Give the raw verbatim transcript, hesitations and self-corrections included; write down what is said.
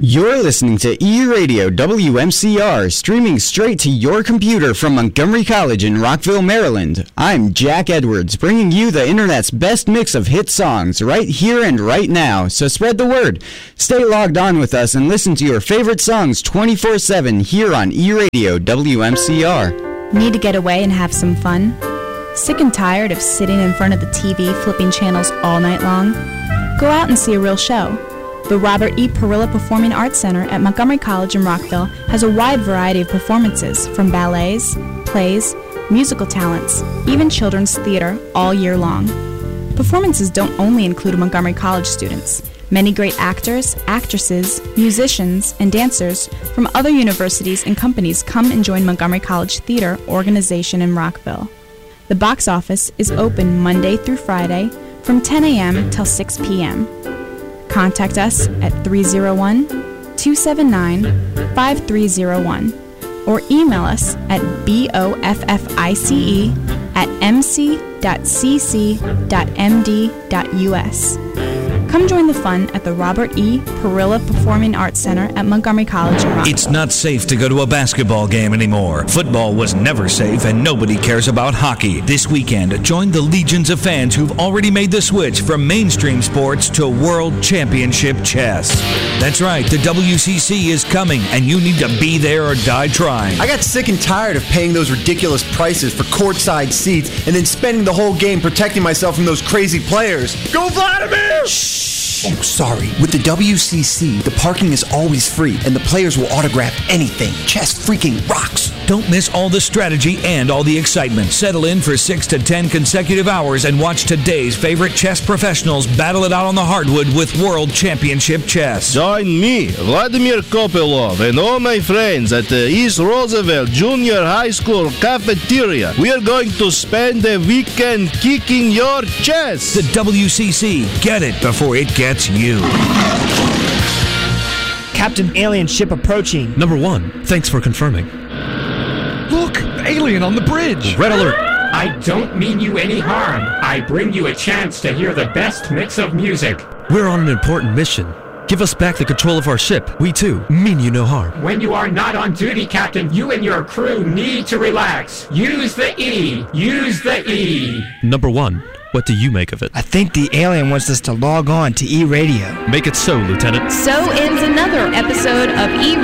You're listening to E-Radio W M C R, streaming straight to your computer from Montgomery College in Rockville, Maryland. I'm Jack Edwards, bringing you the internet's best mix of hit songs right here and right now, so spread the word. Stay logged on with us and listen to your favorite songs twenty-four seven here on E-Radio W M C R. Need to get away and have some fun? Sick and tired of sitting in front of the T V flipping channels all night long? Go out and see a real show. The Robert E. Perilla Performing Arts Center at Montgomery College in Rockville has a wide variety of performances, from ballets, plays, musical talents, even children's theater, all year long. Performances don't only include Montgomery College students. Many great actors, actresses, musicians, and dancers from other universities and companies come and join Montgomery College Theater Organization in Rockville. The box office is open Monday through Friday from ten a.m. till six p.m. Contact us at three oh one, two seven nine, five three oh one or email us at boffice at mc.cc.md.us. Come join the fun at the Robert E. Perilla Performing Arts Center at Montgomery College in Rockville. It's not safe to go to a basketball game anymore. Football was never safe, and nobody cares about hockey. This weekend, join the legions of fans who've already made the switch from mainstream sports to World Championship Chess. That's right, the W C C is coming, and you need to be there or die trying. I got sick and tired of paying those ridiculous prices for courtside seats and then spending the whole game protecting myself from those crazy players. Go Vladimir! Shh! Oh, sorry. With the W C C, the parking is always free, and the players will autograph anything. Chess freaking rocks. Don't miss all the strategy and all the excitement. Settle in for six to ten consecutive hours and watch today's favorite chess professionals battle it out on the hardwood with World Championship Chess. Join me, Vladimir Kopylov, and all my friends at the East Roosevelt Junior High School cafeteria. We are going to spend the weekend kicking your chess. The W C C. Get it before it gets you. Captain, alien ship approaching. Number one, thanks for confirming. Look! Alien on the bridge! Red alert! I don't mean you any harm. I bring you a chance to hear the best mix of music. We're on an important mission. Give us back the control of our ship. We, too, mean you no harm. When you are not on duty, Captain, you and your crew need to relax. Use the E. Use the E. Number one, what do you make of it? I think the alien wants us to log on to E-Radio. Make it so, Lieutenant. So ends another episode of E-Radio.